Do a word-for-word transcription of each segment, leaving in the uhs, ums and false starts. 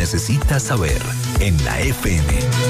necesitas saber en la F M.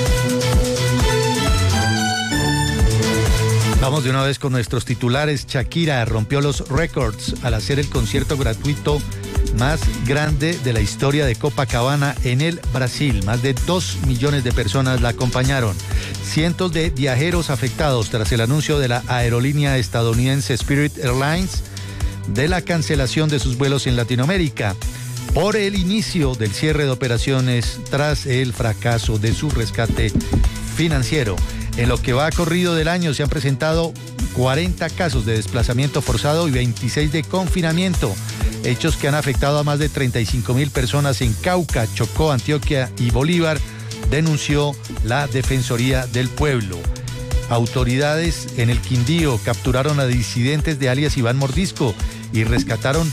Vamos de una vez con nuestros titulares. Shakira rompió los récords al hacer el concierto gratuito más grande de la historia de Copacabana en el Brasil. Más de dos millones de personas la acompañaron. Cientos de viajeros afectados tras el anuncio de la aerolínea estadounidense Spirit Airlines de la cancelación de sus vuelos en Latinoamérica por el inicio del cierre de operaciones tras el fracaso de su rescate financiero. En lo que va corrido del año se han presentado cuarenta casos de desplazamiento forzado y veintiséis de confinamiento, hechos que han afectado a más de treinta y cinco mil personas en Cauca, Chocó, Antioquia y Bolívar, denunció la Defensoría del Pueblo. Autoridades en el Quindío capturaron a disidentes de alias Iván Mordisco y rescataron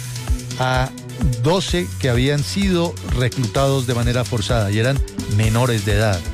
a doce que habían sido reclutados de manera forzada y eran menores de edad.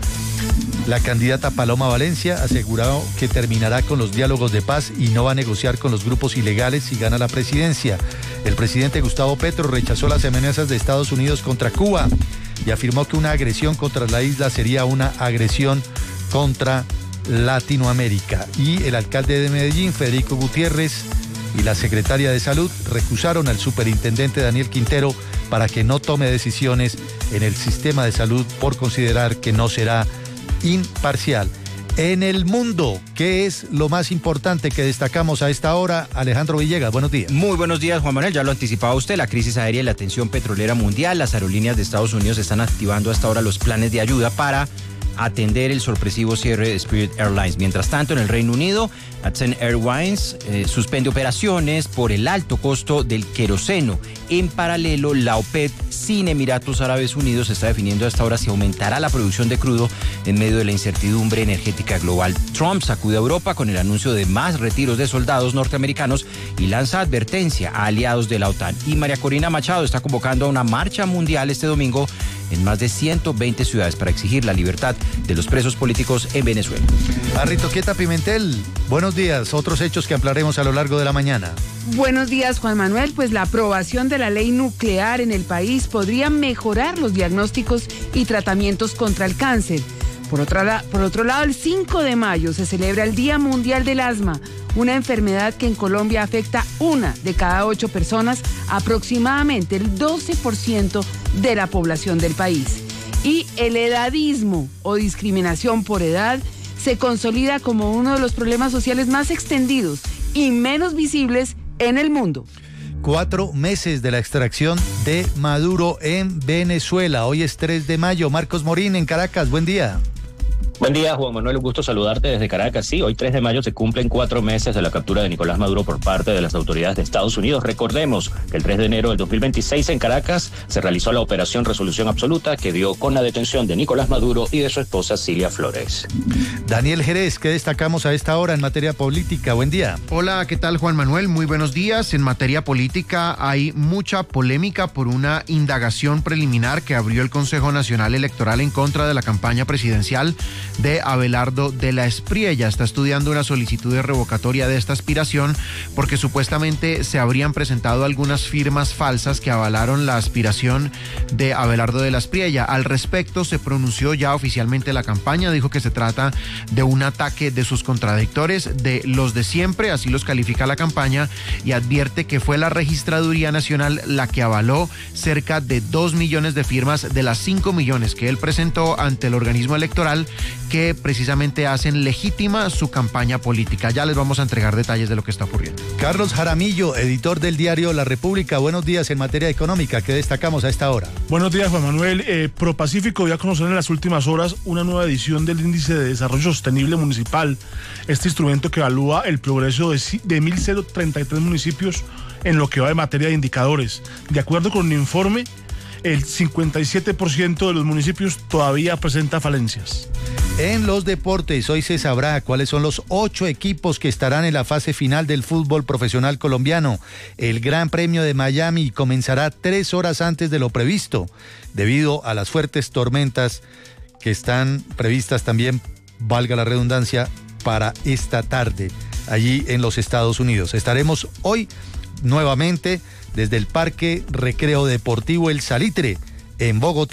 La candidata Paloma Valencia aseguró que terminará con los diálogos de paz y no va a negociar con los grupos ilegales si gana la presidencia. El presidente Gustavo Petro rechazó las amenazas de Estados Unidos contra Cuba y afirmó que una agresión contra la isla sería una agresión contra Latinoamérica. Y el alcalde de Medellín, Federico Gutiérrez, y la secretaria de Salud recusaron al superintendente Daniel Quintero para que no tome decisiones en el sistema de salud por considerar que no será imparcial. En el mundo, ¿qué es lo más importante que destacamos a esta hora? Alejandro Villegas, buenos días. Muy buenos días, Juan Manuel. Ya lo anticipaba usted, la crisis aérea y la tensión petrolera mundial. Las aerolíneas de Estados Unidos están activando hasta ahora los planes de ayuda para atender el sorpresivo cierre de Spirit Airlines. Mientras tanto, en el Reino Unido, Hudson Airlines eh, suspende operaciones por el alto costo del queroseno. En paralelo, la OPEP sin Emiratos Árabes Unidos está definiendo hasta ahora si aumentará la producción de crudo en medio de la incertidumbre energética global. Trump sacude a Europa con el anuncio de más retiros de soldados norteamericanos y lanza advertencia a aliados de la OTAN. Y María Corina Machado está convocando a una marcha mundial este domingo en más de ciento veinte ciudades para exigir la libertad de los presos políticos en Venezuela. Arrito Quieta Pimentel, buenos días. Otros hechos que ampliaremos a lo largo de la mañana. Buenos días, Juan Manuel. Pues la aprobación de la ley nuclear en el país podría mejorar los diagnósticos y tratamientos contra el cáncer. Por otro, por otro lado, el cinco de mayo se celebra el Día Mundial del Asma, una enfermedad que en Colombia afecta una de cada ocho personas, aproximadamente el doce por ciento de la población del país. Y el edadismo o discriminación por edad se consolida como uno de los problemas sociales más extendidos y menos visibles en el mundo. Cuatro meses de la extracción de Maduro en Venezuela. Hoy es tres de mayo. Marcos Morín en Caracas, buen día. Buen día, Juan Manuel, un gusto saludarte desde Caracas. Sí, hoy tres de mayo se cumplen cuatro meses de la captura de Nicolás Maduro por parte de las autoridades de Estados Unidos. Recordemos que el tres de enero del dos mil veintiséis en Caracas se realizó la operación Resolución Absoluta que dio con la detención de Nicolás Maduro y de su esposa Cilia Flores. Daniel Jerez, ¿qué destacamos a esta hora en materia política? Buen día. Hola, ¿qué tal, Juan Manuel? Muy buenos días. En materia política hay mucha polémica por una indagación preliminar que abrió el Consejo Nacional Electoral en contra de la campaña presidencial de Abelardo de la Espriella. Está estudiando una solicitud de revocatoria de esta aspiración porque supuestamente se habrían presentado algunas firmas falsas que avalaron la aspiración de Abelardo de la Espriella. Al respecto se pronunció ya oficialmente la campaña, dijo que se trata de un ataque de sus contradictores, de los de siempre, así los califica la campaña, y advierte que fue la Registraduría Nacional la que avaló cerca de dos millones de firmas de las cinco millones que él presentó ante el organismo electoral, que precisamente hacen legítima su campaña política. Ya les vamos a entregar detalles de lo que está ocurriendo. Carlos Jaramillo, editor del diario La República, buenos días en materia económica. ¿Qué destacamos a esta hora? Buenos días, Juan Manuel. Eh, ProPacífico dio a conocer en las últimas horas una nueva edición del Índice de Desarrollo Sostenible Municipal, este instrumento que evalúa el progreso de, de mil treinta y tres municipios en lo que va de materia de indicadores. De acuerdo con un informe, el cincuenta y siete por ciento de los municipios todavía presenta falencias. En los deportes, hoy se sabrá cuáles son los ocho equipos que estarán en la fase final del fútbol profesional colombiano. El Gran Premio de Miami comenzará tres horas antes de lo previsto, debido a las fuertes tormentas que están previstas también, valga la redundancia, para esta tarde, allí en los Estados Unidos. Estaremos hoy nuevamente desde el Parque Recreo Deportivo El Salitre, en Bogotá,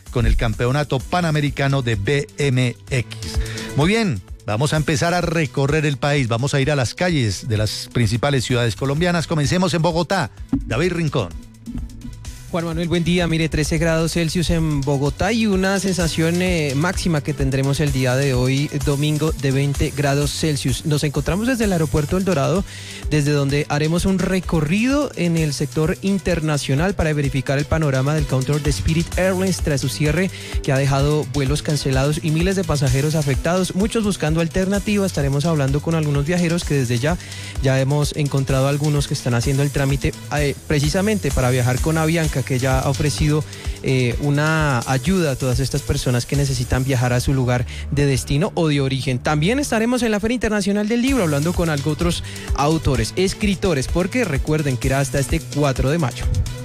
con el Campeonato Panamericano de B M X. Muy bien, vamos a empezar a recorrer el país, vamos a ir a las calles de las principales ciudades colombianas. Comencemos en Bogotá. David Rincón. Juan Manuel, buen día. Mire, trece grados Celsius en Bogotá y una sensación eh, máxima que tendremos el día de hoy, domingo, de veinte grados Celsius. Nos encontramos desde el aeropuerto El Dorado, desde donde haremos un recorrido en el sector internacional para verificar el panorama del counter de Spirit Airlines tras su cierre, que ha dejado vuelos cancelados y miles de pasajeros afectados, muchos buscando alternativas. Estaremos hablando con algunos viajeros que desde ya ya hemos encontrado algunos que están haciendo el trámite eh, precisamente para viajar con Avianca, que ya ha ofrecido eh, una ayuda a todas estas personas que necesitan viajar a su lugar de destino o de origen. También estaremos en la Feria Internacional del Libro hablando con algo otros autores, escritores, porque recuerden que era hasta este cuatro de mayo.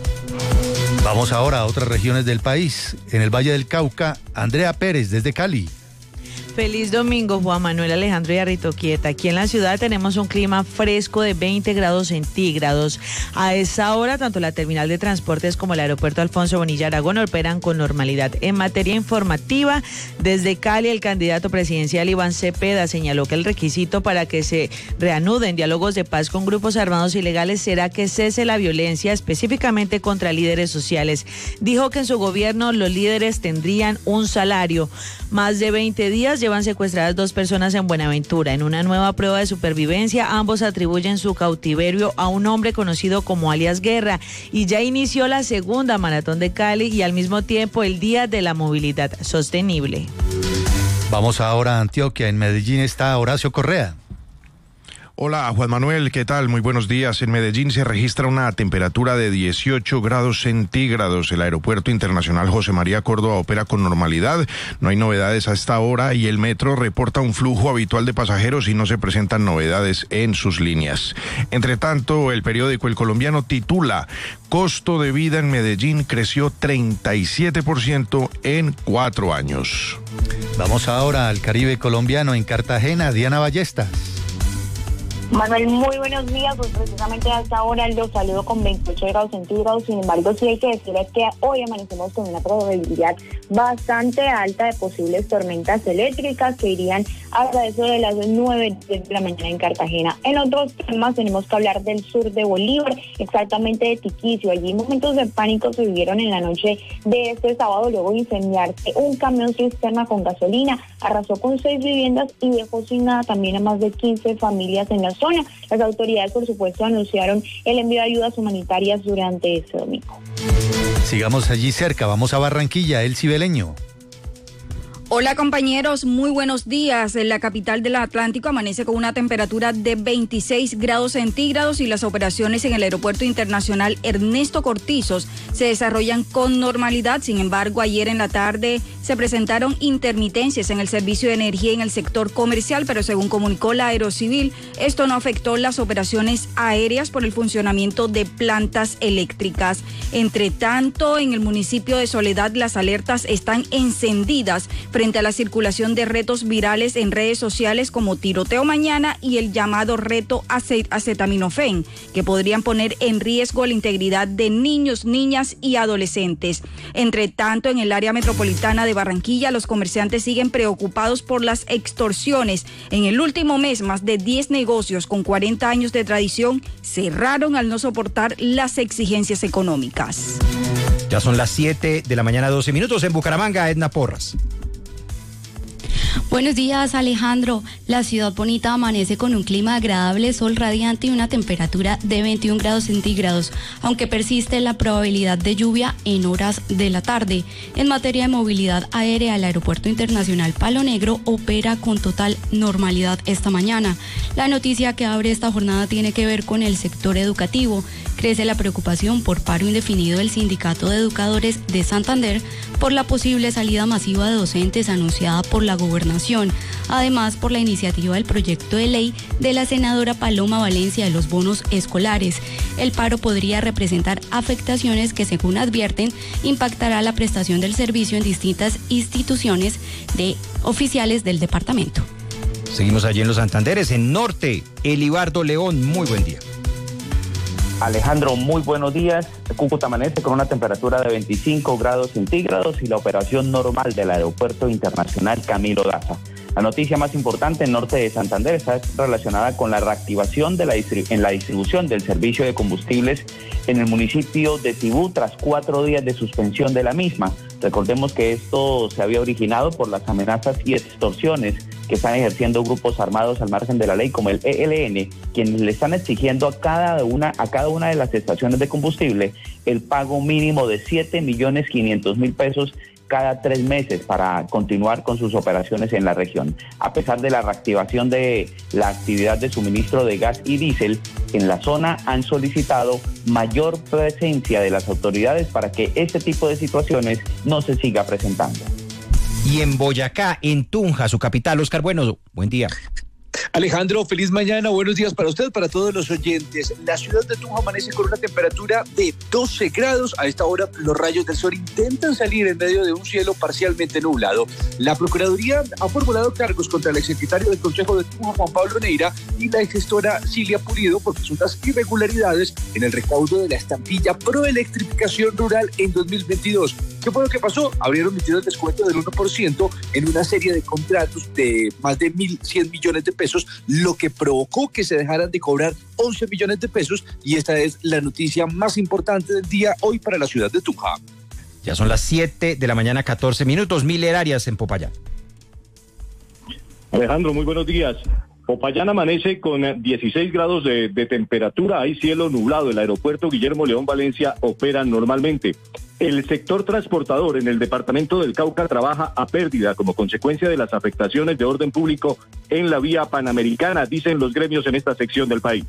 Vamos ahora a otras regiones del país. En el Valle del Cauca, Andrea Pérez desde Cali. Feliz domingo, Juan Manuel, Alejandro y Arritoquieta. Aquí en la ciudad tenemos un clima fresco de veinte grados centígrados. A esa hora, tanto la terminal de transportes como el aeropuerto Alfonso Bonilla Aragón operan con normalidad. En materia informativa, desde Cali, el candidato presidencial Iván Cepeda señaló que el requisito para que se reanuden diálogos de paz con grupos armados ilegales será que cese la violencia, específicamente contra líderes sociales. Dijo que en su gobierno los líderes tendrían un salario. Más de veinte días llevan secuestradas dos personas en Buenaventura. En una nueva prueba de supervivencia, ambos atribuyen su cautiverio a un hombre conocido como alias Guerra, y ya inició la segunda maratón de Cali y al mismo tiempo el Día de la Movilidad Sostenible. Vamos ahora a Antioquia. En Medellín está Horacio Correa. Hola Juan Manuel, ¿qué tal? Muy buenos días. En Medellín se registra una temperatura de dieciocho grados centígrados. El aeropuerto internacional José María Córdoba opera con normalidad. No hay novedades a esta hora y el metro reporta un flujo habitual de pasajeros y no se presentan novedades en sus líneas. Entre tanto, el periódico El Colombiano titula: costo de vida en Medellín creció treinta y siete por ciento en cuatro años. Vamos ahora al Caribe colombiano. En Cartagena, Diana Ballestas. Manuel, muy buenos días. Pues precisamente hasta ahora los saludo con veintiocho grados centígrados. Sin embargo, sí hay que decirles que hoy amanecemos con una probabilidad bastante alta de posibles tormentas eléctricas que irían hasta eso de las nueve de la mañana en Cartagena. En otros temas tenemos que hablar del sur de Bolívar, exactamente de Tiquicio. Allí momentos de pánico se vivieron en la noche de este sábado luego de incendiarse un camión cisterna con gasolina. Arrasó con seis viviendas y dejó sin nada también a más de quince familias en la zona. Las autoridades, por supuesto, anunciaron el envío de ayudas humanitarias durante este domingo. Sigamos allí cerca, vamos a Barranquilla, El Cibeleño. Hola compañeros, muy buenos días. La capital del Atlántico amanece con una temperatura de veintiséis grados centígrados y las operaciones en el Aeropuerto Internacional Ernesto Cortizos se desarrollan con normalidad. Sin embargo, ayer en la tarde se presentaron intermitencias en el servicio de energía en el sector comercial, pero según comunicó la Aerocivil, esto no afectó las operaciones aéreas por el funcionamiento de plantas eléctricas. Entre tanto, en el municipio de Soledad las alertas están encendidas frente a la circulación de retos virales en redes sociales como Tiroteo Mañana y el llamado reto acetaminofén, que podrían poner en riesgo la integridad de niños, niñas y adolescentes. Entre tanto, en el área metropolitana de Barranquilla, los comerciantes siguen preocupados por las extorsiones. En el último mes, más de diez negocios con cuarenta años de tradición cerraron al no soportar las exigencias económicas. Ya son las siete de la mañana, doce minutos. En Bucaramanga, Edna Porras. Buenos días, Alejandro. La ciudad bonita amanece con un clima agradable, sol radiante y una temperatura de veintiún grados centígrados, aunque persiste la probabilidad de lluvia en horas de la tarde. En materia de movilidad aérea, el Aeropuerto Internacional Palo Negro opera con total normalidad esta mañana. La noticia que abre esta jornada tiene que ver con el sector educativo. Crece la preocupación por paro indefinido del Sindicato de Educadores de Santander por la posible salida masiva de docentes anunciada por la gobernación. Además, por la iniciativa del proyecto de ley de la senadora Paloma Valencia de los bonos escolares. El paro podría representar afectaciones que, según advierten, impactará la prestación del servicio en distintas instituciones de oficiales del departamento. Seguimos allí en los Santanderes, en Norte, Elibardo León, muy buen día. Alejandro, muy buenos días. Cúcuta amanece con una temperatura de veinticinco grados centígrados y la operación normal del Aeropuerto Internacional Camilo Daza. La noticia más importante en norte de Santander está relacionada con la reactivación de la distri- en la distribución del servicio de combustibles en el municipio de Cibú tras cuatro días de suspensión de la misma. Recordemos que esto se había originado por las amenazas y extorsiones que están ejerciendo grupos armados al margen de la ley como el E L N, quienes le están exigiendo a cada una, a cada una de las estaciones de combustible el pago mínimo de siete millones quinientos mil pesos cada tres meses para continuar con sus operaciones en la región. A pesar de la reactivación de la actividad de suministro de gas y diésel, en la zona han solicitado mayor presencia de las autoridades para que este tipo de situaciones no se siga presentando. Y en Boyacá, en Tunja, su capital, Oscar Bueno, buen día. Alejandro, feliz mañana, buenos días para usted, para todos los oyentes. La ciudad de Tunja amanece con una temperatura de doce grados. A esta hora los rayos del sol intentan salir en medio de un cielo parcialmente nublado. La Procuraduría ha formulado cargos contra el exsecretario del Consejo de Tunja, Juan Pablo Neira, y la exgestora Cilia Pulido por presuntas irregularidades en el recaudo de la estampilla Proelectrificación Rural en dos mil veintidós. ¿Qué fue lo que pasó? Habrían omitido el descuento del uno por ciento en una serie de contratos de más de mil cien millones de pesos, lo que provocó que se dejaran de cobrar once millones de pesos, y esta es la noticia más importante del día hoy para la ciudad de Tunja. Ya son las siete de la mañana, catorce minutos, Miller Arias en Popayán. Alejandro, muy buenos días. Popayán amanece con dieciséis grados de, de temperatura, hay cielo nublado, el aeropuerto Guillermo León Valencia opera normalmente. El sector transportador en el departamento del Cauca trabaja a pérdida como consecuencia de las afectaciones de orden público en la vía panamericana, dicen los gremios en esta sección del país.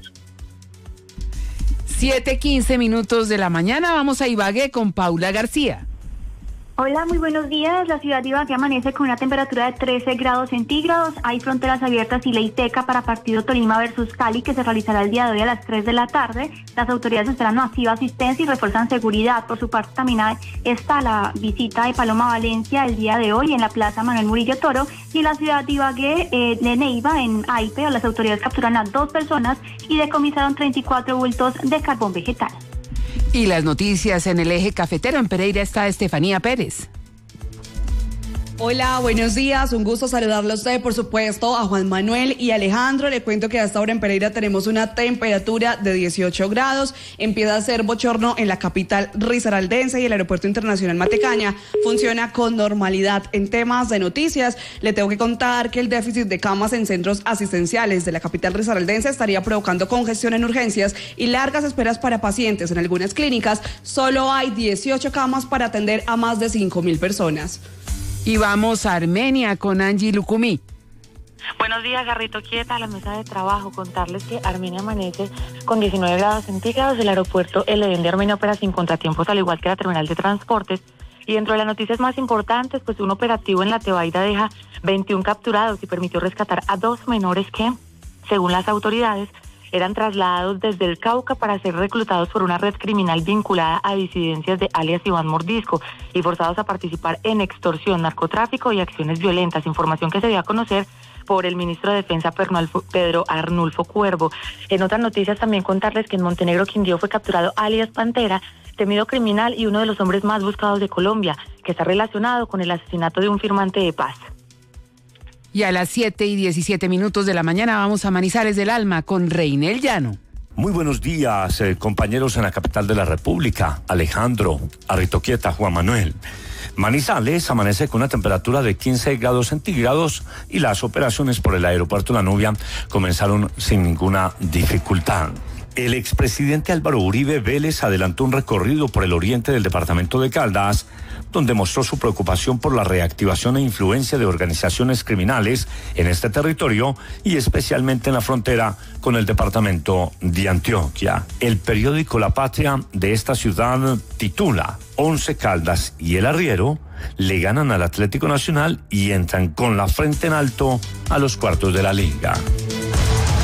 siete quince minutos de la mañana, vamos a Ibagué con Paula García. Hola, muy buenos días. La ciudad de Ibagué amanece con una temperatura de trece grados centígrados. Hay fronteras abiertas y ley seca para partido Tolima versus Cali, que se realizará el día de hoy a las tres de la tarde. Las autoridades esperan masiva asistencia y refuerzan seguridad. Por su parte, también está la visita de Paloma Valencia el día de hoy en la Plaza Manuel Murillo Toro, y en la ciudad de Ibagué, eh, de Neiva, en Aipe, las autoridades capturan a dos personas y decomisaron treinta y cuatro bultos de carbón vegetal. Y las noticias en el eje cafetero. En Pereira está Estefanía Pérez. Hola, buenos días, un gusto saludarle a usted, por supuesto, a Juan Manuel y Alejandro. Le cuento que hasta ahora en Pereira tenemos una temperatura de dieciocho grados, empieza a ser bochorno en la capital risaraldense y el Aeropuerto Internacional Matecaña funciona con normalidad. En temas de noticias, le tengo que contar que el déficit de camas en centros asistenciales de la capital risaraldense estaría provocando congestión en urgencias y largas esperas para pacientes. En algunas clínicas solo hay dieciocho camas para atender a más de cinco mil personas. Y vamos a Armenia con Angie Lucumí. Buenos días, Garrito Quieta, a la mesa de trabajo. Contarles que Armenia amanece con diecinueve grados centígrados. El aeropuerto El Edén de Armenia opera sin contratiempos, al igual que la terminal de transportes. Y dentro de las noticias más importantes, pues un operativo en la Tebaida deja veintiún capturados y permitió rescatar a dos menores que, según las autoridades, eran trasladados desde el Cauca para ser reclutados por una red criminal vinculada a disidencias de alias Iván Mordisco y forzados a participar en extorsión, narcotráfico y acciones violentas. Información que se dio a conocer por el ministro de Defensa Pedro Arnulfo Cuervo. En otras noticias también contarles que en Montenegro Quindío fue capturado alias Pantera, temido criminal y uno de los hombres más buscados de Colombia, que está relacionado con el asesinato de un firmante de paz. Y a las siete y diecisiete minutos de la mañana vamos a Manizales del Alma con Reinel Llano. Muy buenos días, eh, compañeros en la capital de la República, Alejandro, Arritoquieta, Juan Manuel. Manizales amanece con una temperatura de quince grados centígrados y las operaciones por el aeropuerto La Nubia comenzaron sin ninguna dificultad. El expresidente Álvaro Uribe Vélez adelantó un recorrido por el oriente del departamento de Caldas, donde mostró su preocupación por la reactivación e influencia de organizaciones criminales en este territorio y especialmente en la frontera con el departamento de Antioquia. El periódico La Patria de esta ciudad titula Once Caldas y El Arriero le ganan al Atlético Nacional y entran con la frente en alto a los cuartos de la liga.